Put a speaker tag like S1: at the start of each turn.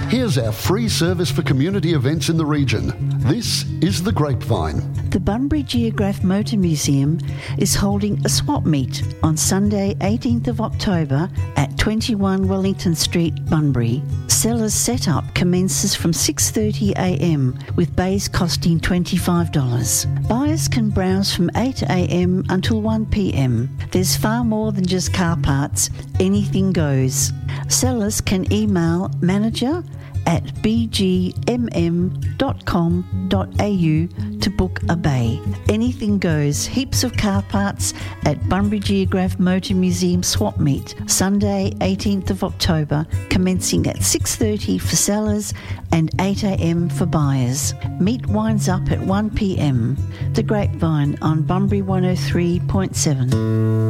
S1: Here's our free service for community events in the region. This is The Grapevine.
S2: The Bunbury Geograph Motor Museum is holding a swap meet on Sunday 18th of October at 21 Wellington Street, Bunbury. Sellers setup commences from 6:30am with bays costing $25. Buyers can browse from 8am until 1pm. There's far more than just car parts. Anything goes. Sellers can email manager@bgmm.com.au to book a bay. Anything goes. Heaps of car parts at Bunbury Geograph Motor Museum Swap Meet, Sunday 18th of October, commencing at 6:30 for sellers and 8am for buyers. Meet winds up at 1pm. The Grapevine on Bunbury 103.7.